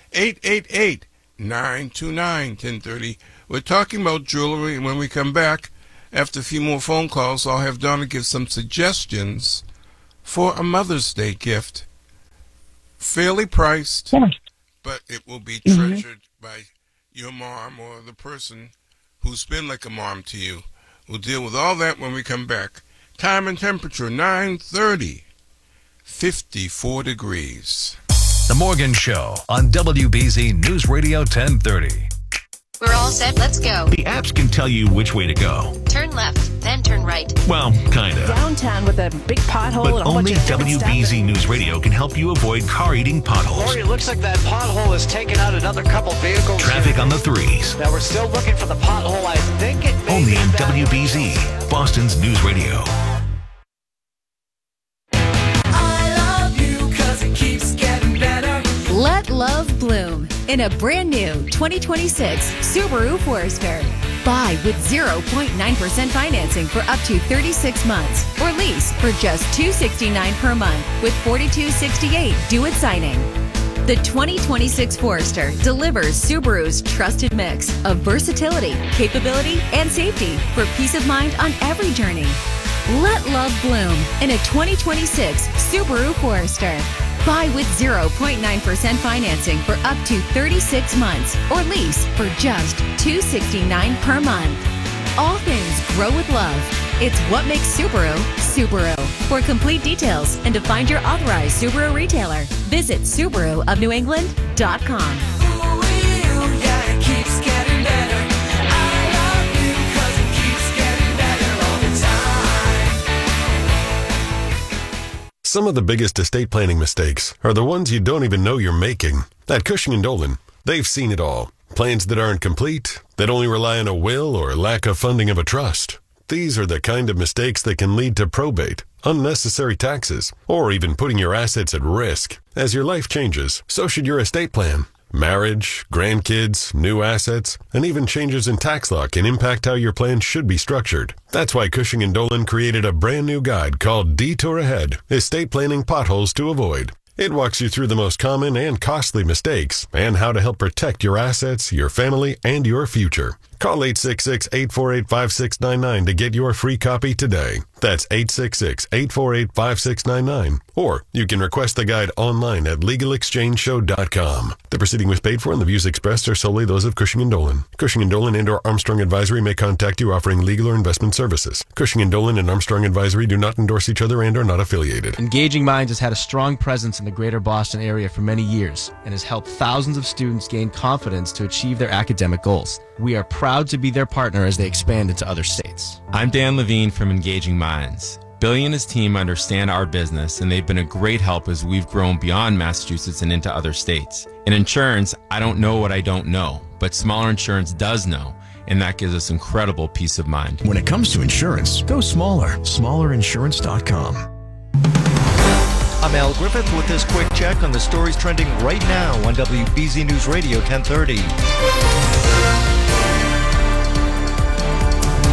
Speaker 10: 888-929-1030. We're talking about jewelry, and when we come back, after a few more phone calls, I'll have Donna give some suggestions for a Mother's Day gift. Fairly priced, but it will be treasured by your mom or the person who's been like a mom to you. We'll deal with all that when we come back. Time and temperature, 9:30, 54 degrees.
Speaker 19: The Morgan Show on WBZ News Radio 1030.
Speaker 3: We're all set. Let's go.
Speaker 19: The apps can tell you which way to go.
Speaker 3: Turn left, then turn right.
Speaker 19: Well, kind of.
Speaker 4: Downtown with a big pothole
Speaker 19: But
Speaker 4: and a whole
Speaker 19: only
Speaker 4: bunch of
Speaker 19: WBZ News Radio can help you avoid car-eating potholes.
Speaker 15: Lori, it looks like that pothole has taken out another couple vehicles.
Speaker 19: Traffic on the threes.
Speaker 15: Now, we're still looking for the pothole. I think it may
Speaker 19: Only
Speaker 15: be
Speaker 19: on
Speaker 15: that
Speaker 19: WBZ, Boston's News Radio.
Speaker 16: I love you 'cause it keeps getting better.
Speaker 17: Let love bloom in a brand new 2026 Subaru Forester. Buy with 0.9% financing for up to 36 months or lease for just $269 per month with $42.68 due at signing. The 2026 Forester delivers Subaru's trusted mix of versatility, capability, and safety for peace of mind on every journey. Let love bloom in a 2026 Subaru Forester. Buy with 0.9% financing for up to 36 months or lease for just $269 per month. All things grow with love. It's what makes Subaru, Subaru. For complete details and to find your authorized Subaru retailer, visit SubaruofNewEngland.com.
Speaker 16: Yeah, it keeps getting better. I love you 'cause it keeps getting better all the time.
Speaker 18: Some of the biggest estate planning mistakes are the ones you don't even know you're making. At Cushing & Dolan, they've seen it all. Plans that aren't complete, that only rely on a will or lack of funding of a trust. These are the kind of mistakes that can lead to probate, unnecessary taxes, or even putting your assets at risk. As your life changes, so should your estate plan. Marriage, grandkids, new assets, and even changes in tax law can impact how your plan should be structured. That's why Cushing & Dolan created a brand new guide called Detour Ahead, Estate Planning Potholes to Avoid. It walks you through the most common and costly mistakes and how to help protect your assets, your family, and your future. Call 866-848-5699 to get your free copy today. That's 866-848-5699. Or you can request the guide online at LegalExchangeShow.com. The proceeding was paid for and the views expressed are solely those of Cushing & Dolan. Cushing & Dolan and/or Armstrong Advisory may contact you offering legal or investment services. Cushing & Dolan and Armstrong Advisory do not endorse each other and are not affiliated.
Speaker 27: Engaging Minds has had a strong presence in the greater Boston area for many years and has helped thousands of students gain confidence to achieve their academic goals. We are proud to be their partner as they expand into other states.
Speaker 28: I'm Dan Levine from Engaging Minds. Billy and his team understand our business, and they've been a great help as we've grown beyond Massachusetts and into other states. In insurance, I don't know what I don't know, but Smaller Insurance does know, and that gives us incredible peace of mind.
Speaker 29: When it comes to insurance, go smaller. SmallerInsurance.com.
Speaker 20: I'm Al Griffith with this quick check on the stories trending right now on WBZ News Radio 1030.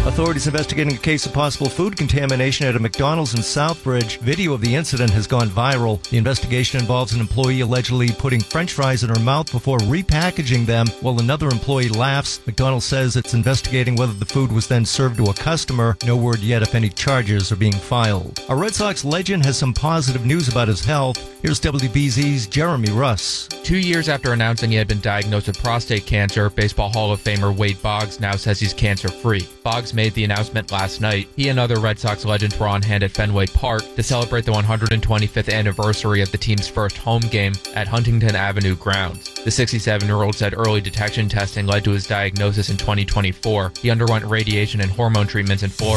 Speaker 20: Authorities investigating a case of possible food contamination at a McDonald's in Southbridge. Video of the incident has gone viral. The investigation involves an employee allegedly putting French fries in her mouth before repackaging them while another employee laughs. McDonald's says it's investigating whether the food was then served to a customer. No word yet if any charges are being filed. A Red Sox legend has some positive news about his health. Here's WBZ's Jeremy Russ.
Speaker 6: 2 years after announcing he had been diagnosed with prostate cancer, Baseball Hall of Famer Wade Boggs now says he's cancer-free. Boggs made the announcement last night. He and other Red Sox legends were on hand at Fenway Park to celebrate the 125th anniversary of the team's first home game at Huntington Avenue grounds. The 67-year-old said early detection testing led to his diagnosis in 2024. He underwent radiation and hormone treatments in Florida